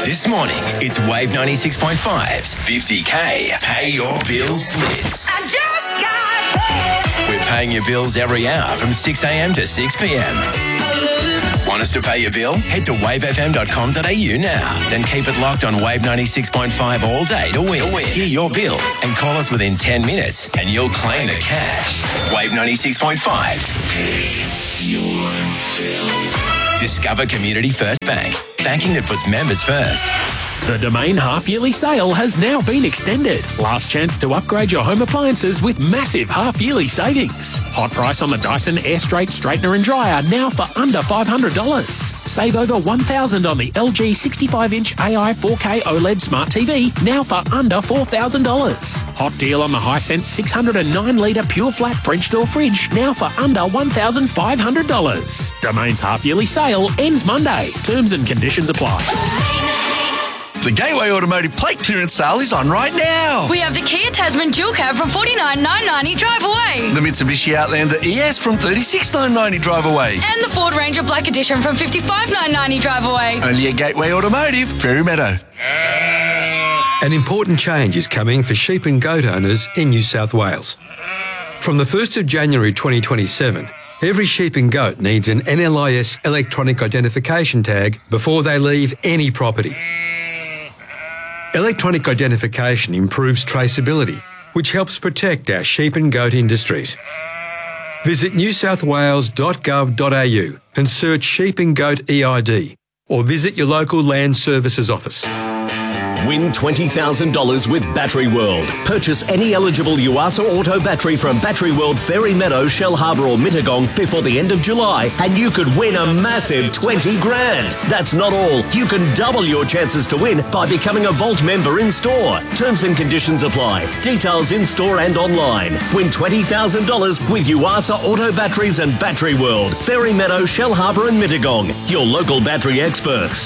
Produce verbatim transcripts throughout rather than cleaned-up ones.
This morning, it's Wave ninety-six point five's fifty K Pay Your Bills Blitz. I just got paid. We're paying your bills every hour from six a.m. to six p.m. Want us to pay your bill? Head to wave f m dot com dot a u now. Then keep it locked on Wave ninety-six point five all day to win. To win. Hear your bill and call us within ten minutes and you'll claim the cash. Wave ninety-six point five's Pay Your Bills. Discover Community First Bank. Banking that puts members first. The Domain half-yearly sale has now been extended. Last chance to upgrade your home appliances with massive half-yearly savings. Hot price on the Dyson Airstraight straightener and dryer now for under five hundred dollars. Save over one thousand dollars on the L G sixty-five inch A I four K OLED Smart T V now for under four thousand dollars. Hot deal on the Hisense six hundred nine litre Pure Flat French door fridge now for under one thousand five hundred dollars. Domain's half-yearly sale ends Monday. Terms and conditions apply. The Gateway Automotive plate clearance sale is on right now. We have the Kia Tasman dual cab from forty-nine thousand nine hundred ninety drive away. The Mitsubishi Outlander E S from thirty-six thousand nine hundred ninety drive away. And the Ford Ranger Black Edition from fifty-five thousand nine hundred ninety drive away. Only at Gateway Automotive, Fairy Meadow. An important change is coming for sheep and goat owners in New South Wales. From the first of January twenty twenty-seven, every sheep and goat needs an N L I S electronic identification tag before they leave any property. Electronic identification improves traceability, which helps protect our sheep and goat industries. Visit new south wales dot gov dot a u and search Sheep and Goat E I D, or visit your local Land Services office. Win twenty thousand dollars with Battery World. Purchase any eligible Yuasa Auto battery from Battery World, Fairy Meadow, Shell Harbour or Mittagong before the end of July and you could win a massive twenty grand. That's not all. You can double your chances to win by becoming a Vault member in store. Terms and conditions apply. Details in store and online. Win twenty thousand dollars with Yuasa Auto batteries and Battery World, Fairy Meadow, Shell Harbour and Mittagong. Your local battery experts.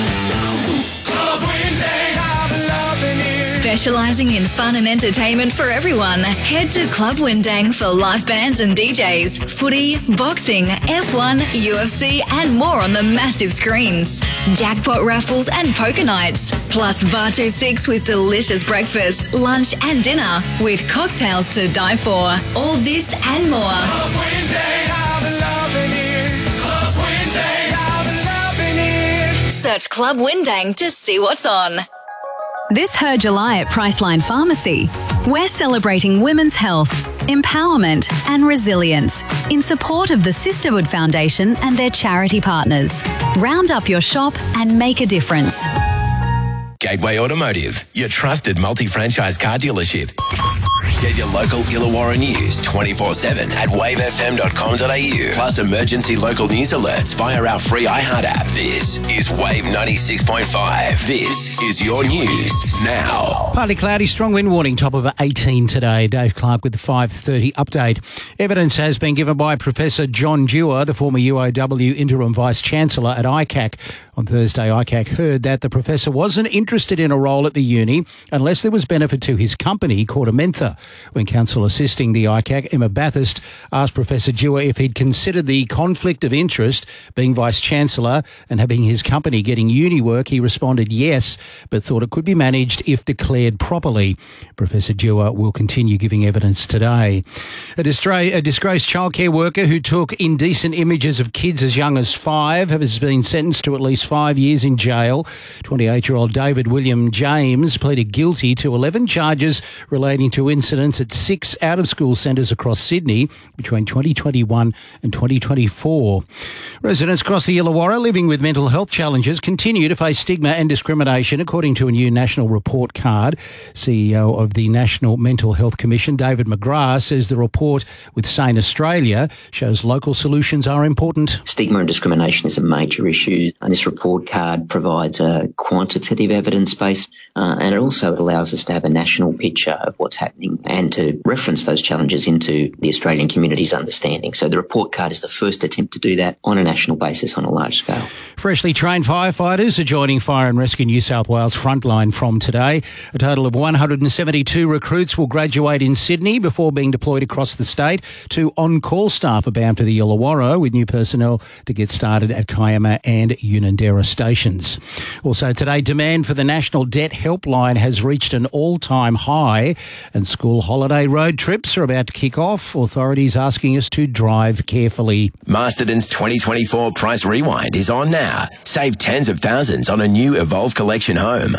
Specialising in fun and entertainment for everyone, head to Club Windang for live bands and D Js, footy, boxing, F one, U F C and more on the massive screens. Jackpot raffles and poker nights, plus Bar two six with delicious breakfast, lunch and dinner with cocktails to die for. All this and more. Club Windang, I've been loving it. Club Windang, I've been loving it. Search Club Windang to see what's on. This Her July at Priceline Pharmacy, we're celebrating women's health, empowerment and resilience in support of the Sisterhood Foundation and their charity partners. Round up your shop and make a difference. Gateway Automotive, your trusted multi-franchise car dealership. Get your local Illawarra news twenty-four seven at wave f m dot com dot a u. Plus emergency local news alerts via our free iHeart app. This is Wave ninety-six point five. This is your news now. Partly cloudy, strong wind warning, top of eighteen today. Dave Clark with the five thirty update. Evidence has been given by Professor John Dewar, the former U O W Interim Vice-Chancellor at I C A C. On Thursday, I C A C heard that the professor wasn't interested in a role at the uni unless there was benefit to his company, Cordamentha. When counsel assisting the I C A C, Emma Bathurst, asked Professor Dewar if he'd considered the conflict of interest being Vice-Chancellor and having his company getting uni work, he responded yes, but thought it could be managed if declared properly. Professor Dewar will continue giving evidence today. A, distra- a disgraced childcare worker who took indecent images of kids as young as five has been sentenced to at least five years in jail. twenty-eight-year-old David William James pleaded guilty to eleven charges relating to incidents at six out-of-school centres across Sydney between twenty twenty-one and twenty twenty-four. Residents across the Illawarra living with mental health challenges continue to face stigma and discrimination, according to a new national report card. C E O of the National Mental Health Commission, David McGrath, says the report with Sane Australia shows local solutions are important. Stigma and discrimination is a major issue, and this report card provides a quantitative evidence base, uh, and it also allows us to have a national picture of what's happening um, and to reference those challenges into the Australian community's understanding. So the report card is the first attempt to do that on a national basis on a large scale. Freshly trained firefighters are joining Fire and Rescue New South Wales Frontline from today. A total of one hundred seventy-two recruits will graduate in Sydney before being deployed across the state. Two on-call staff are bound for the Illawarra, with new personnel to get started at Kiama and Unanderra stations. Also today, demand for the National Debt Helpline has reached an all-time high, and school holiday road trips are about to kick off. Authorities asking us to drive carefully. Masterton's twenty twenty-four Price Rewind is on now. Save tens of thousands on a new Evolve Collection home.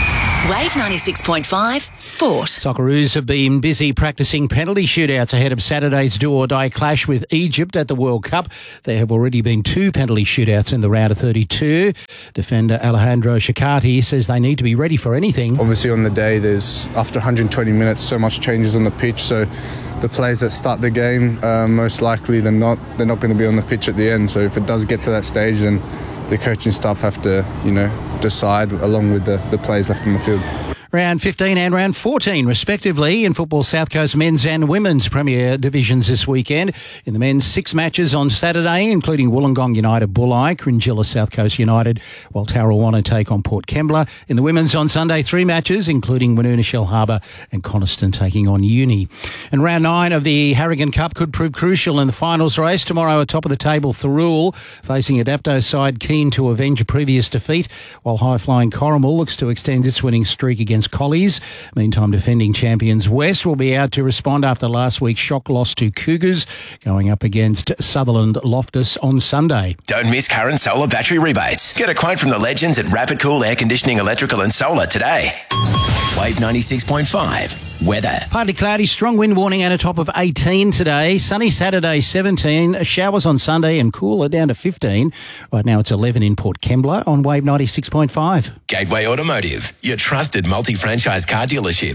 Wave ninety-six point five Sport. Socceroos have been busy practicing penalty shootouts ahead of Saturday's do-or-die clash with Egypt at the World Cup. There have already been two penalty shootouts in the round of thirty-two. Defender Alejandro Shakati says they need to be ready for anything. Obviously on the day, there's after one hundred twenty minutes, so much changes on the pitch, so the players that start the game, uh, most likely than not, they're not going to be on the pitch at the end. So if it does get to that stage, then the coaching staff have to, you know, decide along with the, the players left on the field. Round fifteen and round fourteen, respectively, in football South Coast men's and women's Premier Divisions this weekend. In the men's, six matches on Saturday, including Wollongong United Bulli, Cringilla South Coast United, while Tarrawanna take on Port Kembla. In the women's on Sunday, three matches, including Woonona Shellharbour and Coniston taking on Uni. And round nine of the Harrigan Cup could prove crucial in the finals race. Tomorrow, atop of the table, Thirroul facing Adapto's side keen to avenge a previous defeat, while high-flying Corrimal looks to extend its winning streak against Collies. Meantime, defending champions West will be out to respond after last week's shock loss to Cougars, going up against Sutherland Loftus on Sunday. Don't miss current solar battery rebates. Get a quote from the legends at Rapid Cool Air Conditioning, Electrical and Solar today. Wave ninety-six point five. Weather. Partly cloudy, strong wind warning and a top of eighteen today. Sunny Saturday, seventeen. Showers on Sunday and cooler down to fifteen. Right now it's eleven in Port Kembla on Wave ninety-six point five. Gateway Automotive, your trusted multi-franchise car dealership.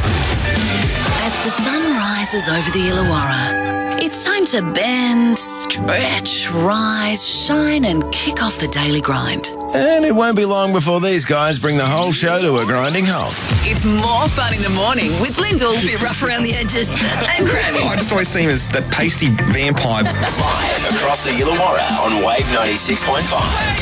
As the sun rises over the Illawarra, it's time to bend, stretch, rise, shine and kick off the daily grind. And it won't be long before these guys bring the whole show to a grinding halt. It's more fun in the morning with Lyndall, a bit rough around the edges, and Grammy. I just always see him as that pasty vampire. Live across the Illawarra on Wave ninety-six point five.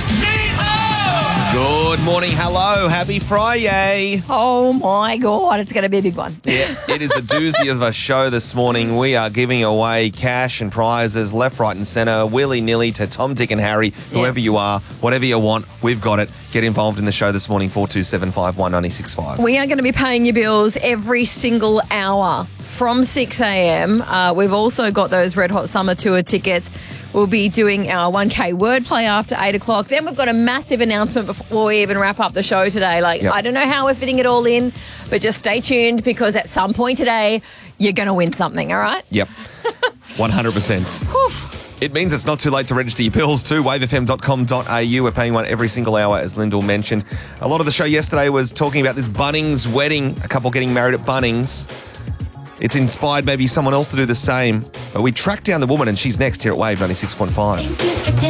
Good morning, hello, happy Friday. Oh my God, it's going to be a big one. Yeah, it is a doozy of a show this morning. We are giving away cash and prizes left, right and centre, willy-nilly to Tom, Dick and Harry, whoever yeah. you are, whatever you want, we've got it. Get involved in the show this morning, four two seven five one nine six five. We are going to be paying your bills every single hour from six a.m. Uh, we've also got those Red Hot Summer Tour tickets. We'll be doing our one K wordplay after eight o'clock. Then we've got a massive announcement before we even wrap up the show today. Like, yep. I don't know how we're fitting it all in, but just stay tuned because at some point today, you're going to win something, all right? Yep, one hundred percent. It means it's not too late to register your bills too. wave f m dot com dot a u. We're paying one every single hour, as Lyndall mentioned. A lot of the show yesterday was talking about this Bunnings wedding, a couple getting married at Bunnings. It's inspired maybe someone else to do the same. But we tracked down the woman and she's next here at Wave ninety-six point five.